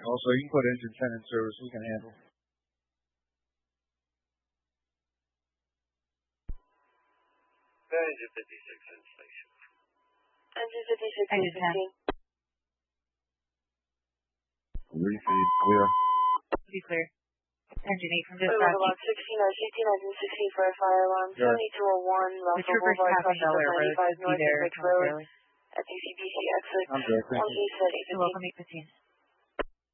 Also, you can put engine 10 in service. We can handle. Engine 56 in station. Engine 56 in 15. Refeed, clear. Be clear. Engine 8 from dispatch. About 16, 16, for a fire alarm. 7201, Russell Boulevard, Crossing 95 North, Ridge Road, at DCBC exit. I'm good, thank you. You're welcome, 815.